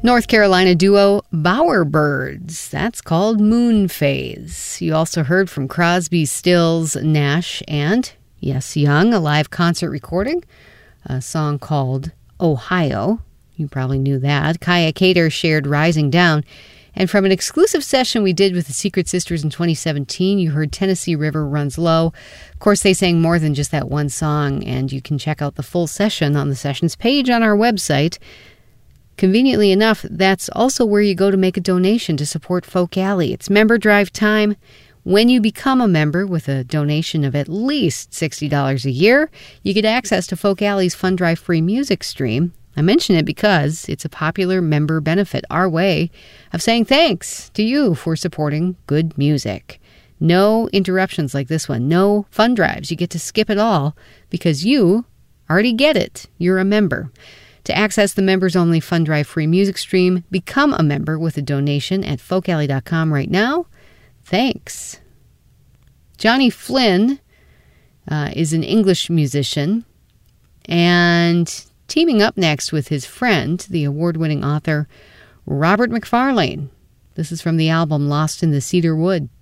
North Carolina duo Bowerbirds. That's called Moon Phase. You also heard from Crosby, Stills, Nash, and, yes, Young, a live concert recording, a song called Ohio. You probably knew that. Kaya Cater shared Rising Down. And from an exclusive session we did with the Secret Sisters in 2017, you heard Tennessee River Runs Low. Of course, they sang more than just that one song, and you can check out the full session on the Sessions page on our website. Conveniently enough, that's also where you go to make a donation to support Folk Alley. It's member drive time. When you become a member with a donation of at least $60 a year, you get access to Folk Alley's Fund Drive free music stream. I mention it because it's a popular member benefit, our way of saying thanks to you for supporting good music. No interruptions like this one. No fund drives. You get to skip it all because you already get it. You're a member. To access the members-only Fund Drive free music stream, become a member with a donation at folkalley.com right now. Thanks. Johnny Flynn is an English musician, and teaming up next with his friend, the award-winning author Robert Macfarlane. This is from the album Lost in the Cedar Wood.